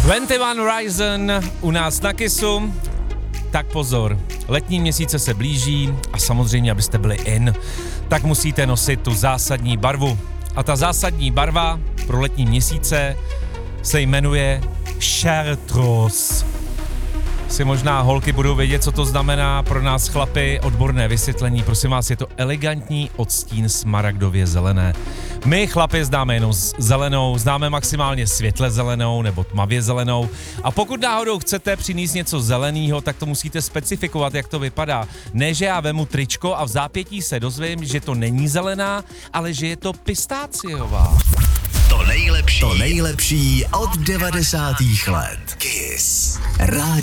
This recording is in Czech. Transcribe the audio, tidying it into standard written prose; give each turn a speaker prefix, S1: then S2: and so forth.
S1: 21 Horizon u nás na Kissu. Tak pozor, letní měsíce se blíží a samozřejmě, abyste byli in, tak musíte nosit tu zásadní barvu. A ta zásadní barva pro letní měsíce se jmenuje Chartreuse. Si možná holky budou vědět, co to znamená, pro nás chlapy odborné vysvětlení. Prosím vás, je to elegantní odstín smaragdově zelené. My chlapi známe jenom zelenou, známe maximálně světle zelenou nebo tmavě zelenou. A pokud náhodou chcete přinést něco zeleného, tak to musíte specifikovat, jak to vypadá. Ne, že já vemu tričko a v zápětí se dozvím, že to není zelená, ale že je to pistáciová.
S2: To nejlepší od 90. let. Kiss. Rádio